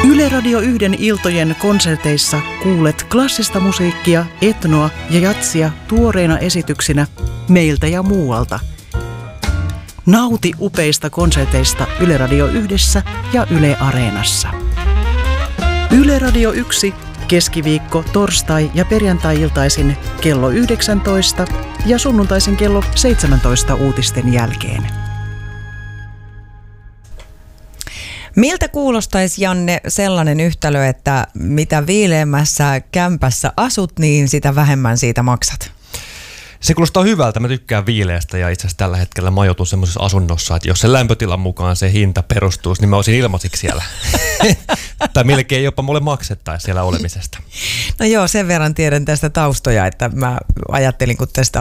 Yle Radio 1 iltojen konserteissa kuulet klassista musiikkia, etnoa ja jatsia tuoreina esityksinä meiltä ja muualta. Nauti upeista konserteista Yle Radio 1 ja Yle Areenassa. Yle Radio 1 keskiviikko, torstai ja perjantai-iltaisin kello 19 ja sunnuntaisin kello 17 uutisten jälkeen. Miltä kuulostaisi, Janne, sellainen yhtälö, että mitä viileämmässä kämpässä asut, niin sitä vähemmän siitä maksat? Se kuulostaa hyvältä. Mä tykkään viileästä ja itse asiassa tällä hetkellä mä joutun semmoisessa asunnossa, että jos se lämpötilan mukaan se hinta perustuisi, niin mä olisin ilmaisiksi siellä. Tai melkein jopa mulle maksettaisiin siellä olemisesta. No joo, sen verran tiedän tästä taustoja, että mä ajattelin, kun tästä